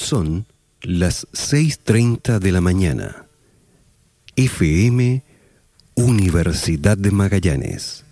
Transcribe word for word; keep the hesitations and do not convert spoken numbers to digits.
Son las seis treinta de la mañana. F M Universidad de Magallanes.